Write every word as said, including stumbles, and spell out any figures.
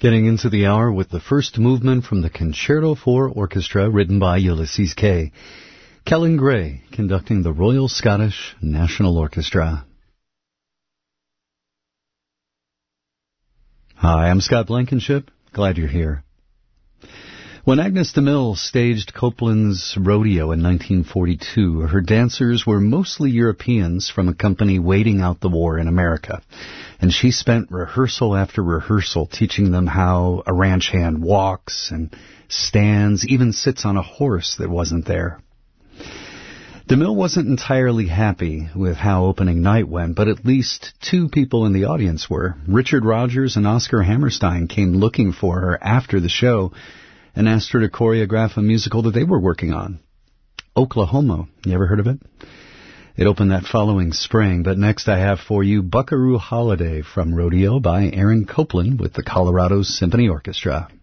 Getting into the hour with the first movement from the Concerto for Orchestra, written by Ulysses Kay. Kellen Gray conducting the Royal Scottish National Orchestra. Hi, I'm Scott Blankenship. Glad you're here. When Agnes de Mille staged Copland's Rodeo in nineteen forty-two, her dancers were mostly Europeans from a company waiting out the war in America, and she spent rehearsal after rehearsal teaching them how a ranch hand walks and stands, even sits on a horse that wasn't there. De Mille wasn't entirely happy with how opening night went, but at least two people in the audience were. Richard Rodgers and Oscar Hammerstein came looking for her after the show and asked her to choreograph a musical that they were working on. Oklahoma. You ever heard of it? It opened that following spring, but next I have for you Buckaroo Holiday from Rodeo by Aaron Copland with the Colorado Symphony Orchestra.